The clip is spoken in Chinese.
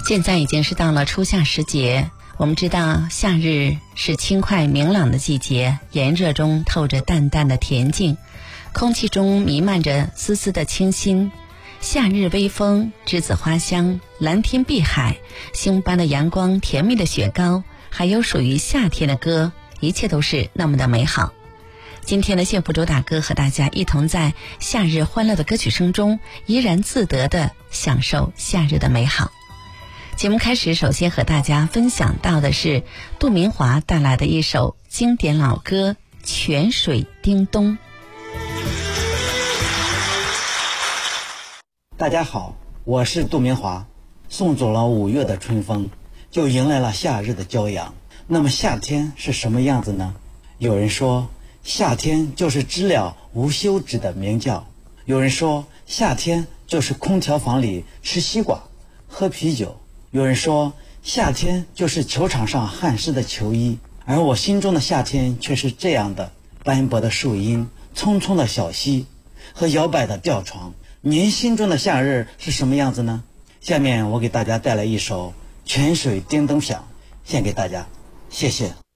现在已经是到了初夏时节，我们知道夏日是轻快明朗的季节，炎热中透着淡淡的恬静，空气中弥漫着丝丝的清新。夏日微风，栀子花香，蓝天碧海，星般的阳光，甜蜜的雪糕，还有属于夏天的歌，一切都是那么的美好。今天的幸福主打歌和大家一同在夏日欢乐的歌曲声中怡然自得地享受夏日的美好。节目开始，首先和大家分享到的是杜明华带来的一首经典老歌《泉水叮咚》。 大家好，我是杜明华。送走了5月的春风，就迎来了夏日的骄阳。那么夏天是什么样子呢？有人说夏天就是知了无休止的鸣叫，有人说夏天就是空调房里吃西瓜喝啤酒，有人说夏天就是球场上汗湿的球衣，而我心中的夏天却是这样的：斑驳的树荫，匆匆的小溪和摇摆的吊床。您心中的夏日是什么样子呢？下面我给大家带来一首《泉水叮咚响》，献给大家，谢谢。